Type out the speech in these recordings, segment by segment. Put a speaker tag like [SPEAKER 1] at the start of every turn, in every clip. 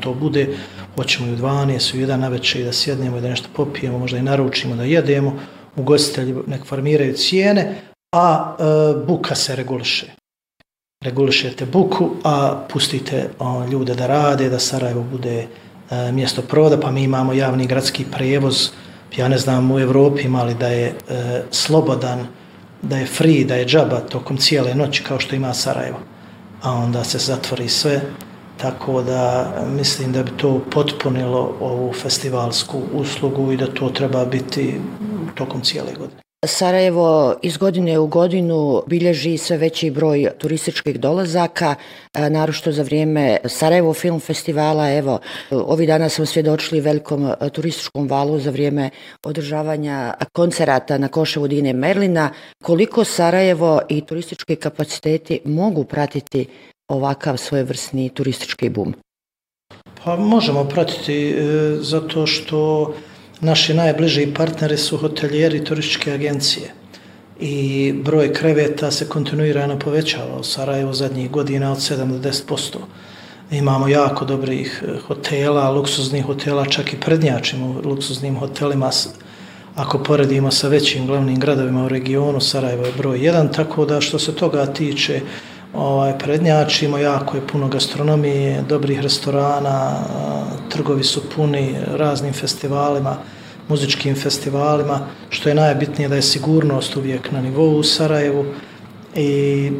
[SPEAKER 1] to bude, hoćemo i u 12, u 1 navečer da sjednemo i da nešto popijemo, možda i naručimo da jedemo, ugostitelji nek formiraju cijene, a buka se reguliše. Regulišete buku, a pustite ljude da rade, da Sarajevo bude mjesto provoda, pa mi imamo javni gradski prevoz, ja ne znam u Evropi imali da je slobodan, da je free, da je džaba tokom cijele noći kao što ima Sarajevo, a onda se zatvori sve, tako da mislim da bi to potpunilo ovu festivalsku uslugu i da to treba biti tokom cijele godine.
[SPEAKER 2] Sarajevo iz godine u godinu bilježi sve veći broj turističkih dolazaka, naročito za vrijeme Sarajevo Film Festivala. Evo, ovih dana smo svjedočili velikom turističkom valu za vrijeme održavanja koncerata na Koševu Dine Merlina. Koliko Sarajevo i turistički kapaciteti mogu pratiti ovakav svojevrsni turistički bum?
[SPEAKER 1] Pa možemo pratiti zato što naši najbliži partneri su hotelijeri i turističke agencije i broj kreveta se kontinuirano povećava u Sarajevu zadnjih godina od 7 do 10%. Imamo jako dobrih hotela, luksuznih hotela, čak i prednjačimo u luksuznim hotelima. Ako poredimo sa većim glavnim gradovima u regionu, Sarajevo je broj 1, tako da što se toga tiče prednjačimo, jako je puno gastronomije, dobrih restorana, trgovi su puni raznim festivalima, muzičkim festivalima, što je najbitnije da je sigurnost uvijek na nivou u Sarajevu i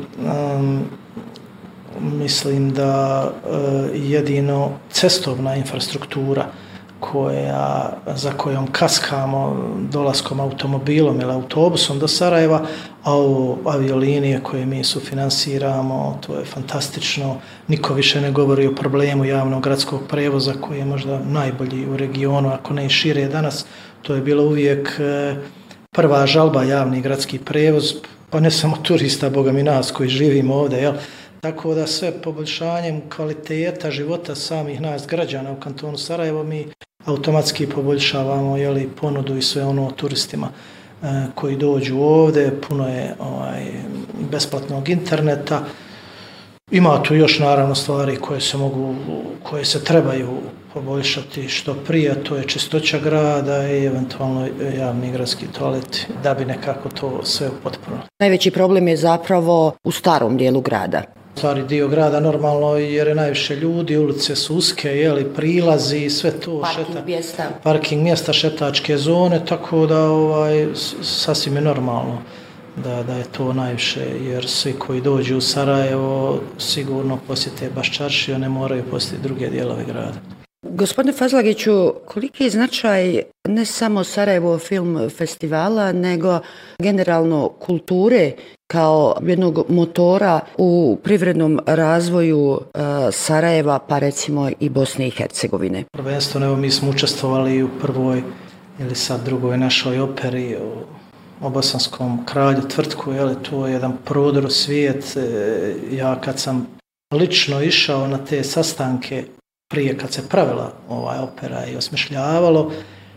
[SPEAKER 1] mislim da jedino cestovna infrastruktura za kojom kaskamo dolaskom automobilom ili autobusom do Sarajeva, a ovo aviolinije koje mi sufinansiramo, to je fantastično. Niko više ne govori o problemu javnog gradskog prevoza koji je možda najbolji u regionu, ako ne i šire danas. To je bilo uvijek prva žalba javni gradski prevoz, pa ne samo turista, boga mi nas koji živimo ovdje, jel? Tako da sve poboljšanjem kvaliteta života samih nas građana u kantonu Sarajevo mi automatski poboljšavamo ponudu i sve ono turistima koji dođu ovdje. Puno je besplatnog interneta. Ima tu još naravno stvari koje se trebaju poboljšati što prije, to je čistoća grada i eventualno javni gradski toalet da bi nekako to sve upotpunilo.
[SPEAKER 2] Najveći problem je zapravo u starom dijelu grada.
[SPEAKER 1] Stari dio grada normalno jer je najviše ljudi, ulice su uske, prilazi, sve to, parking mjesta, šetačke zone, tako da sasvim je normalno da je to najviše, jer svi koji dođu u Sarajevo sigurno posjete baš čaršiju, ne moraju posjetiti druge dijelove grada.
[SPEAKER 2] Gospodine Fazlagiću, koliki je značaj ne samo Sarajevo Film Festivala, nego generalno kulture kao jednog motora u privrednom razvoju Sarajeva, pa recimo i Bosne i Hercegovine?
[SPEAKER 1] Prvenstveno, evo mi smo učestvovali u prvoj ili sad drugoj našoj operi o Bosanskom kralju Tvrtku, to je jedan prodor u svijet. Ja kad sam lično išao na te sastanke prije kad se pravila opera i osmišljavalo,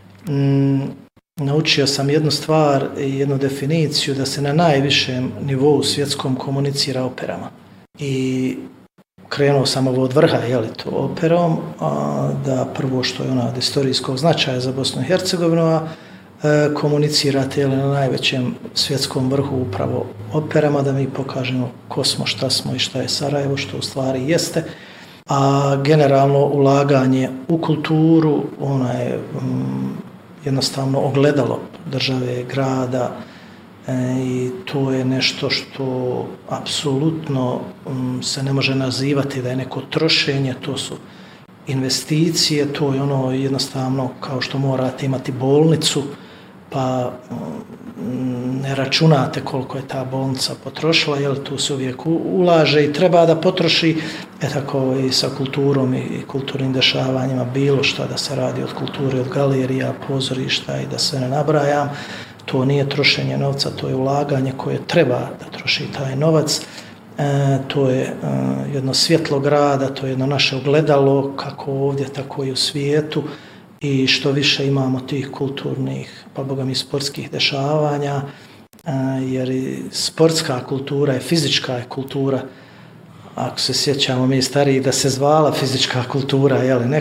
[SPEAKER 1] naučio sam jednu stvar i jednu definiciju da se na najvišem nivou svjetskom komunicira operama. I krenuo sam ovo od vrha, to operom, da prvo što je ona od istorijskog značaja za Bosnu i Hercegovinu, a komunicirate na najvećem svjetskom vrhu upravo operama, da mi pokažemo ko smo, šta smo i šta je Sarajevo, što u stvari jeste. A generalno ulaganje u kulturu, ona je jednostavno ogledalo države, grada i to je nešto što apsolutno se ne može nazivati da je neko trošenje, to su investicije, to je ono jednostavno kao što morate imati bolnicu, pa ne računate koliko je ta bolnica potrošila, tu se uvijek ulaže i treba da potroši, tako i sa kulturom i kulturnim dešavanjima, bilo šta da se radi od kulture, od galerija, pozorišta i da se ne nabrajam, to nije trošenje novca, to je ulaganje koje treba da troši taj novac, to je jedno svjetlo grada, to je jedno naše ogledalo, kako ovdje, tako i u svijetu. I što više imamo tih kulturnih, pa boga mi sportskih dešavanja, jer i sportska kultura je fizička kultura. Ako se sjećamo mi stariji da se zvala fizička kultura,